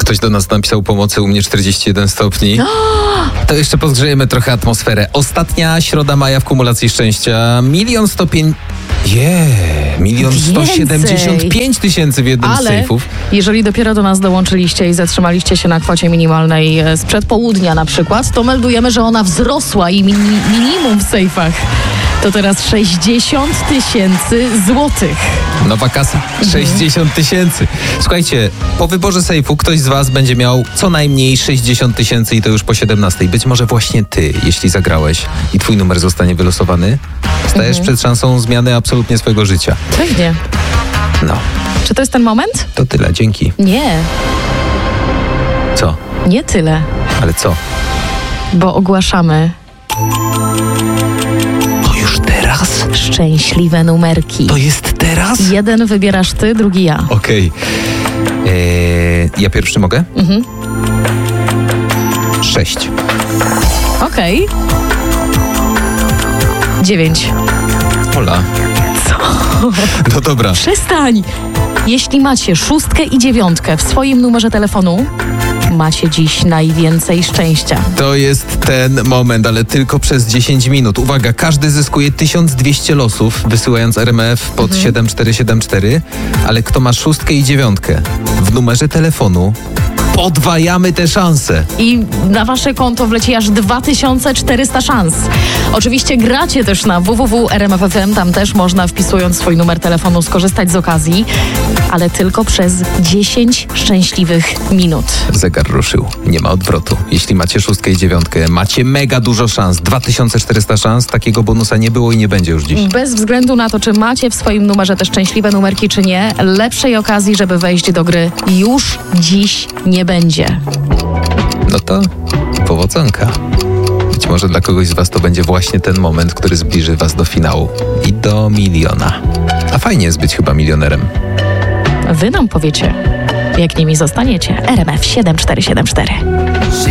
Ktoś do nas napisał pomocy, u mnie 41 stopni. To jeszcze podgrzejemy trochę atmosferę. Ostatnia środa maja w kumulacji szczęścia. 1 175 tysięcy w jednym z sejfów. Jeżeli dopiero do nas dołączyliście i zatrzymaliście się na kwocie minimalnej sprzed południa na przykład, to meldujemy, że ona wzrosła i minimum w sejfach to teraz 60 000 złotych. Nowa kasa. 60 tysięcy. Słuchajcie, po wyborze sejfu ktoś z was będzie miał co najmniej 60 tysięcy i to już po 17. Być może właśnie ty, jeśli zagrałeś i twój numer zostanie wylosowany, stajesz przed szansą zmiany absolutnie swojego życia. Pewnie. No. Czy to jest ten moment? To tyle, dzięki. Nie. Co? Nie tyle. Ale co? Bo ogłaszamy To już teraz? szczęśliwe numerki. To jest teraz? Jeden wybierasz ty, drugi ja. Okej. Ja pierwszy mogę? 6. Okej. 9. Ola. Co? No dobra. Przestań! Jeśli macie 6 i 9 w swoim numerze telefonu, macie dziś najwięcej szczęścia. To jest ten moment, ale tylko przez 10 minut. Uwaga, każdy zyskuje 1200 losów, wysyłając RMF pod 7474, ale kto ma 6 i 9 w numerze telefonu, podwajamy te szanse. I na wasze konto wleci aż 2400 szans. Oczywiście gracie też na www.rmf.fm, tam też można, wpisując swój numer telefonu, skorzystać z okazji, ale tylko przez 10 szczęśliwych minut. Zegar ruszył. Nie ma odwrotu. Jeśli macie 6 i 9, macie mega dużo szans. 2400 szans. Takiego bonusa nie było i nie będzie już dziś. Bez względu na to, czy macie w swoim numerze te szczęśliwe numerki, czy nie, lepszej okazji, żeby wejść do gry, już dziś nie będzie. No to powodzonka. Być może dla kogoś z was to będzie właśnie ten moment, który zbliży was do finału i do miliona. A fajnie jest być chyba milionerem. Wy nam powiecie, jak nimi zostaniecie. RMF 7474.